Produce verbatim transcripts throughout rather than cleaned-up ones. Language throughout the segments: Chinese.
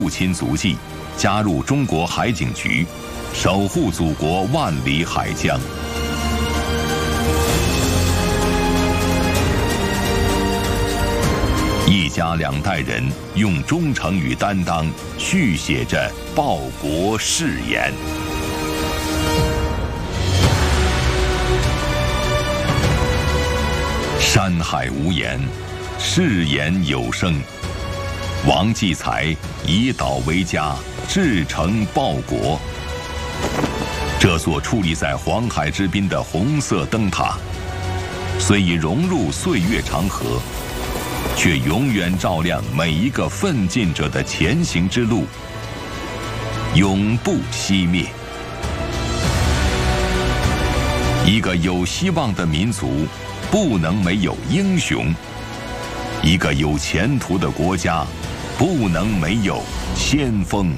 父亲足迹，加入中国海警局，守护祖国万里海疆。一家两代人用忠诚与担当续写着报国誓言。山海无言，誓言有声。王继才以岛为家，至诚报国。这座矗立在黄海之滨的红色灯塔，虽已融入岁月长河，却永远照亮每一个奋进者的前行之路，永不熄灭。一个有希望的民族，不能没有英雄；一个有前途的国家，不能没有先锋。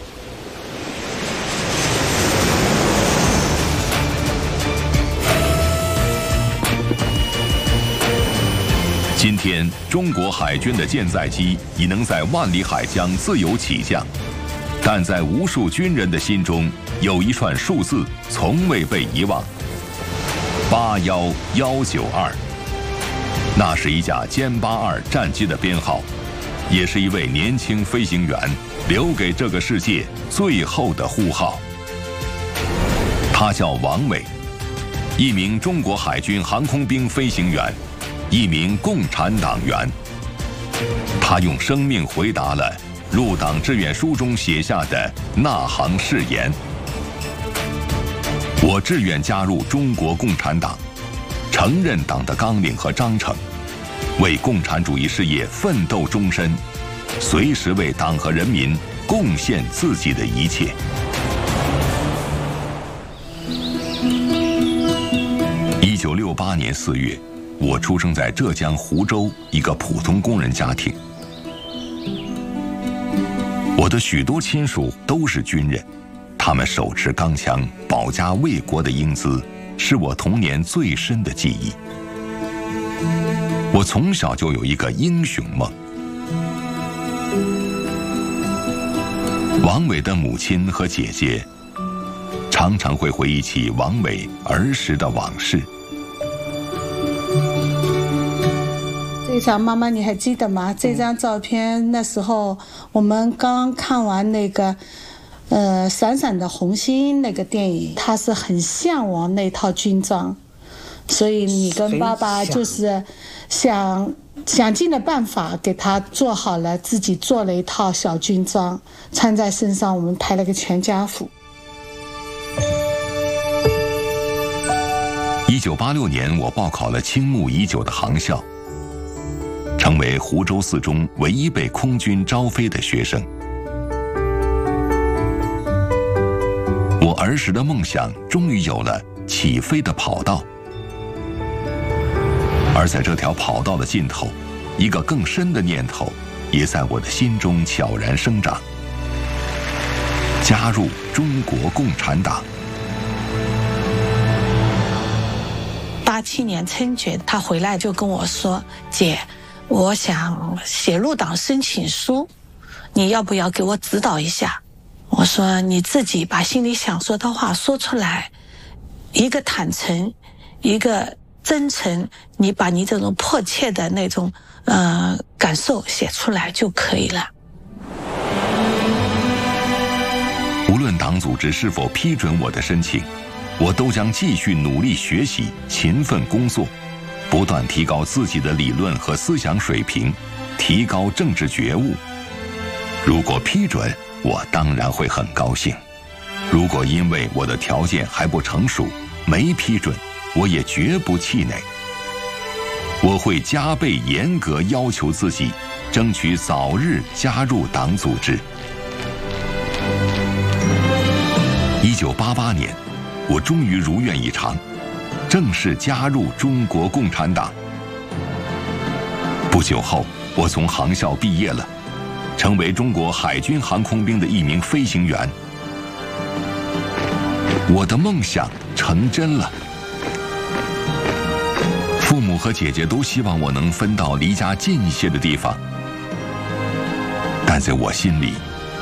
今天，中国海军的舰载机已能在万里海疆自由起降，但在无数军人的心中，有一串数字从未被遗忘：八幺幺九二。那是一架歼八二战机的编号，也是一位年轻飞行员留给这个世界最后的呼号。他叫王伟，一名中国海军航空兵飞行员，一名共产党员。他用生命回答了入党志愿书中写下的那行誓言：我志愿加入中国共产党，承认党的纲领和章程，为共产主义事业奋斗终身，随时为党和人民贡献自己的一切。一九六八年四月，我出生在浙江湖州一个普通工人家庭。我的许多亲属都是军人，他们手持钢枪，保家卫国的英姿，是我童年最深的记忆。我从小就有一个英雄梦。王伟的母亲和姐姐常常会回忆起王伟儿时的往事。 这张妈妈你还记得吗？这张照片那时候我们刚看完那个呃闪闪的红星那个电影，他是很向往那套军装，所以你跟爸爸就是想想尽了办法给他做好了，自己做了一套小军装穿在身上，我们拍了个全家福。 一九八六年，我报考了倾慕已久的航校，成为湖州四中唯一被空军招飞的学生。我儿时的梦想终于有了起飞的跑道，而在这条跑道的尽头，一个更深的念头也在我的心中悄然生长：加入中国共产党。 八七年春节，他回来就跟我说：“姐，我想写入党申请书，你要不要给我指导一下？”我说：“你自己把心里想说的话说出来，一个坦诚，一个真诚，你把你这种迫切的那种呃感受写出来就可以了。” 无论党组织是否批准我的申请，我都将继续努力学习，勤奋工作，不断提高自己的理论和思想水平，提高政治觉悟。如果批准，我当然会很高兴；如果因为我的条件还不成熟，没批准，我也绝不气馁。我会加倍严格要求自己，争取早日加入党组织。一九八八年，我终于如愿以偿，正式加入中国共产党。不久后，我从航校毕业了，成为中国海军航空兵的一名飞行员。我的梦想成真了。父母和姐姐都希望我能分到离家近一些的地方，但在我心里，